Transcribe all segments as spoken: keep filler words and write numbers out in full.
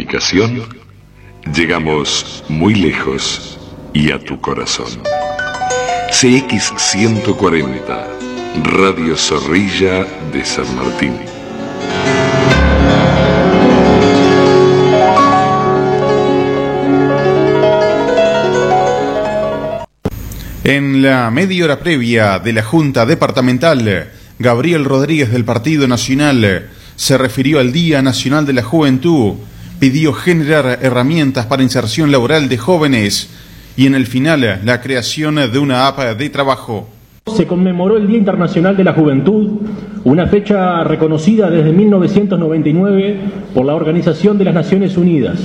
comunicación, llegamos muy lejos y a tu corazón. C X ciento cuarenta, Radio Zorrilla de San Martín. En la media hora previa de la Junta Departamental, Gabriel Rodríguez del Partido Nacional se refirió al Día Nacional de la Juventud, pidió generar herramientas para inserción laboral de jóvenes y en el final la creación de una app de trabajo. Se conmemoró el Día Internacional de la Juventud, una fecha reconocida desde mil novecientos noventa y nueve por la Organización de las Naciones Unidas.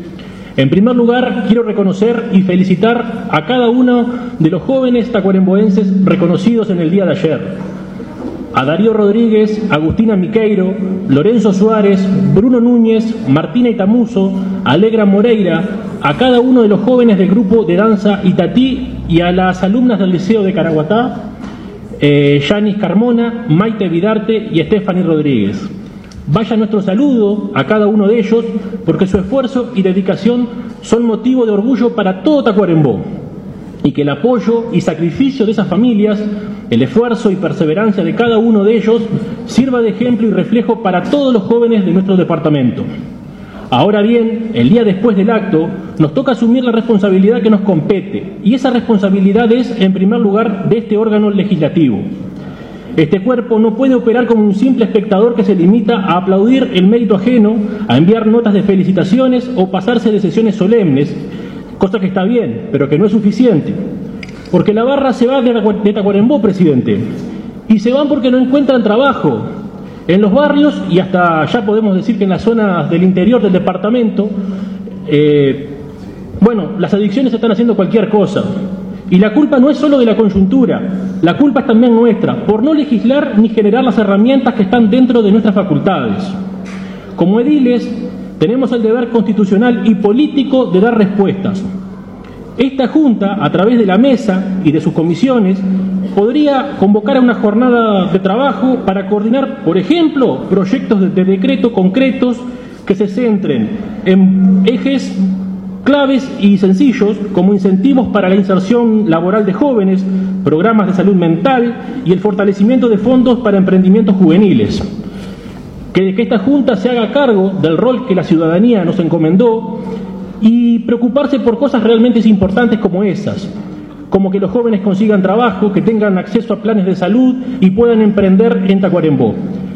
En primer lugar, quiero reconocer y felicitar a cada uno de los jóvenes tacuaremboenses reconocidos en el día de ayer. A Darío Rodríguez, Agustina Miqueiro, Lorenzo Suárez, Bruno Núñez, Martina Itamuso, Alegra Moreira, a cada uno de los jóvenes del grupo de danza Itatí y a las alumnas del Liceo de Caraguatá, eh, Yanis Carmona, Maite Vidarte y Stephanie Rodríguez. Vaya nuestro saludo a cada uno de ellos, porque su esfuerzo y dedicación son motivo de orgullo para todo Tacuarembó, y que el apoyo y sacrificio de esas familias, el esfuerzo y perseverancia de cada uno de ellos, sirva de ejemplo y reflejo para todos los jóvenes de nuestro departamento. Ahora bien, el día después del acto, nos toca asumir la responsabilidad que nos compete, y esa responsabilidad es, en primer lugar, de este órgano legislativo. Este cuerpo no puede operar como un simple espectador que se limita a aplaudir el mérito ajeno, a enviar notas de felicitaciones o pasarse de sesiones solemnes, cosa que está bien, pero que no es suficiente. Porque la barra se va de Tacuarembó, presidente, y se van porque no encuentran trabajo. En los barrios, y hasta ya podemos decir que en las zonas del interior del departamento, eh, bueno, las adicciones están haciendo cualquier cosa. Y la culpa no es solo de la coyuntura, la culpa es también nuestra, por no legislar ni generar las herramientas que están dentro de nuestras facultades. Como ediles, tenemos el deber constitucional y político de dar respuestas. Esta Junta, a través de la mesa y de sus comisiones, podría convocar a una jornada de trabajo para coordinar, por ejemplo, proyectos de, de decreto concretos que se centren en ejes claves y sencillos como incentivos para la inserción laboral de jóvenes, programas de salud mental y el fortalecimiento de fondos para emprendimientos juveniles. Que, que esta Junta se haga cargo del rol que la ciudadanía nos encomendó y preocuparse por cosas realmente importantes como esas, como que los jóvenes consigan trabajo, que tengan acceso a planes de salud y puedan emprender en Tacuarembó.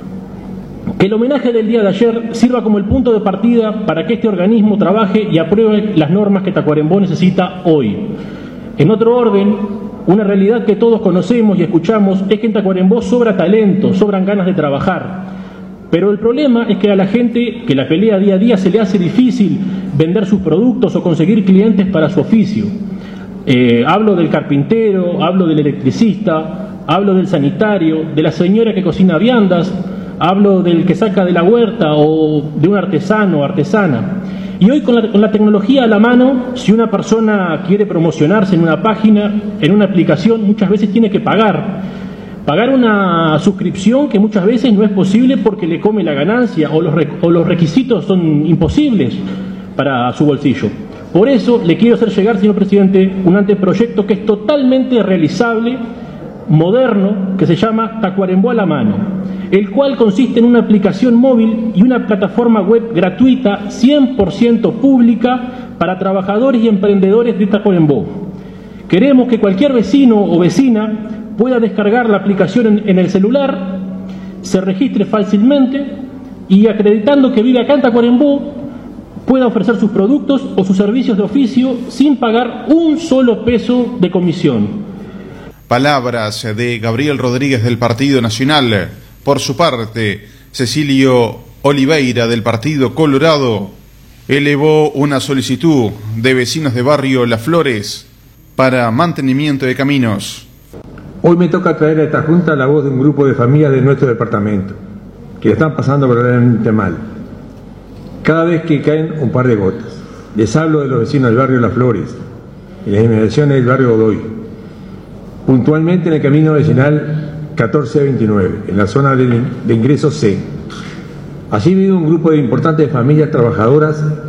Que el homenaje del día de ayer sirva como el punto de partida para que este organismo trabaje y apruebe las normas que Tacuarembó necesita hoy. En otro orden, una realidad que todos conocemos y escuchamos es que en Tacuarembó sobra talento, sobran ganas de trabajar. Pero el problema es que a la gente que la pelea día a día se le hace difícil vender sus productos o conseguir clientes para su oficio. Eh, hablo del carpintero, hablo del electricista, hablo del sanitario, de la señora que cocina viandas, hablo del que saca de la huerta o de un artesano o artesana. Y hoy con la, con la tecnología a la mano, si una persona quiere promocionarse en una página, en una aplicación, muchas veces tiene que pagar. Pagar una suscripción que muchas veces no es posible porque le come la ganancia o los, o los requisitos son imposibles para su bolsillo. Por eso le quiero hacer llegar, señor presidente, un anteproyecto que es totalmente realizable, moderno, que se llama Tacuarembó a la mano, el cual consiste en una aplicación móvil y una plataforma web gratuita cien por ciento pública para trabajadores y emprendedores de Tacuarembó. Queremos que cualquier vecino o vecina pueda descargar la aplicación en, en el celular, se registre fácilmente y acreditando que vive acá en Tacuarembó pueda ofrecer sus productos o sus servicios de oficio sin pagar un solo peso de comisión. Palabras de Gabriel Rodríguez del Partido Nacional. Por su parte, Cecilio Oliveira del Partido Colorado elevó una solicitud de vecinos de barrio Las Flores para mantenimiento de caminos. Hoy me toca traer a esta Junta la voz de un grupo de familias de nuestro departamento que la están pasando verdaderamente mal. Cada vez que caen un par de gotas. Les hablo de los vecinos del barrio Las Flores y las inmediaciones del barrio Godoy. Puntualmente en el camino vecinal catorce veintinueve, en la zona de, de ingreso C. Allí vive un grupo de importantes familias trabajadoras